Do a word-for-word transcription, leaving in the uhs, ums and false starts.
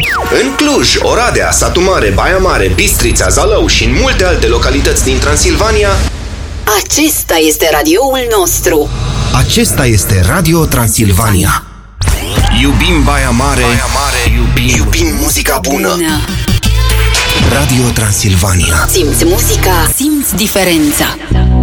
În Cluj, Oradea, Satu Mare, Baia Mare, Bistrița, Zalău și în multe alte localități din Transilvania, acesta este radioul nostru. Acesta este Radio Transilvania. Iubim Baia Mare, Baia Mare, iubim, iubim muzica bună. bună. Radio Transilvania. Simți muzica, simți diferența.